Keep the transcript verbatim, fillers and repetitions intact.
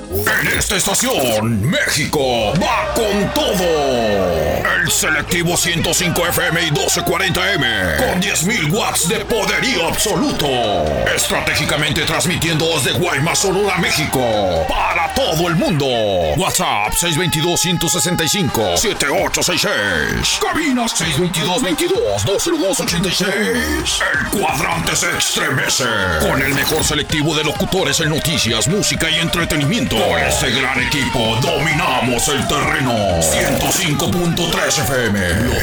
En esta estación, México va con todo. El selectivo ciento cinco F M y doce cuarenta M con diez mil watts de poderío absoluto. Estratégicamente transmitiendo desde Guaymas, Sonora, México, para todo el mundo. WhatsApp seis dos dos, uno seis cinco, siete ocho seis seis. Cabinas seis dos dos, veintidós, dos cero dos, ochenta y seis. El cuadrante se estremece con el mejor selectivo de locutores en noticias, música y entretenimiento. Con este gran equipo dominamos el terreno. ciento cinco punto tres F M.